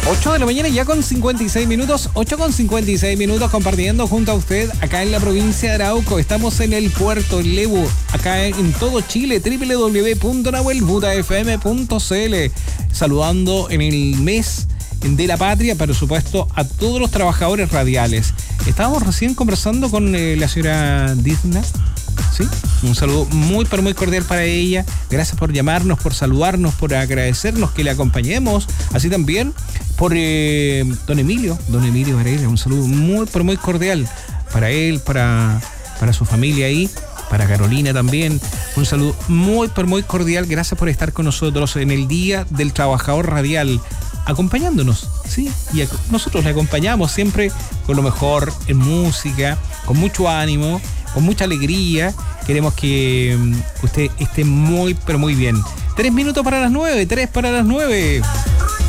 8 de la mañana ya con 56 minutos, 8 con 56 minutos compartiendo junto a usted acá en la provincia de Arauco. Estamos en el Puerto Lebu, acá en todo Chile, www.nahuelbutafm.cl. Saludando en el mes de la patria, por supuesto, a todos los trabajadores radiales. Estábamos recién conversando con la señora Digna. ¿Sí? Un saludo muy, pero muy cordial para ella. Gracias por llamarnos, por saludarnos, por agradecernos que le acompañemos. Así también por don Emilio Varela. Un saludo muy, pero muy cordial para él, para su familia ahí, para Carolina también. Un saludo muy, pero muy cordial. Gracias por estar con nosotros en el Día del Trabajador Radial, acompañándonos, ¿sí? Y nosotros le acompañamos siempre con lo mejor en música, con mucho ánimo, con mucha alegría. Queremos que usted esté muy, pero muy bien. 3 minutos para las 9, 3 para las 9.